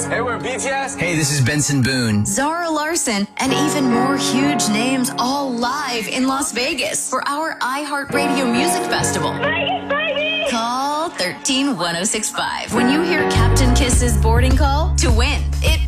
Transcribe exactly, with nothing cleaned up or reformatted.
Hey, we're B T S. Hey, this is Benson Boone. Zara Larson, and even more huge names all live in Las Vegas for our iHeartRadio Music Festival. Vegas, baby! Call one three one oh six five when you hear Captain Kiss's boarding call to win. It